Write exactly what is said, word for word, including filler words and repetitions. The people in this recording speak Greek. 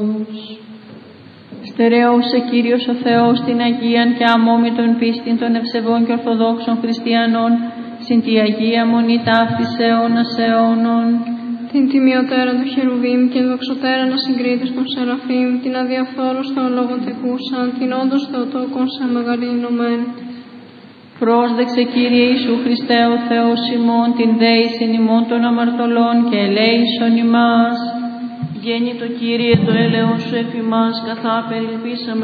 Στερεώσε Κύριος ο Θεός την Αγίαν και αμόμητον πίστην των ευσεβών και ορθοδόξων χριστιανών, συν τη Αγία Μονή ταύτης αιώνας αιώνων. Την τιμιωτέρα του Χερουβίμ και δοξωτέρα να συγκρίτης των Σεραφείμ, την αδιαφθόρους των λόγων τεκούσαν, την όντως Θεοτόκον σε μεγαλύνομεν. Πρόσδεξε Κύριε Ιησού Χριστέ ο Θεός ημών, την δέησιν ημών των αμαρτωλών και ελέησον ημάς. Γέννητο Κύριε το έλεος σου εφ' ημάς, καθά περιλπίσαμε.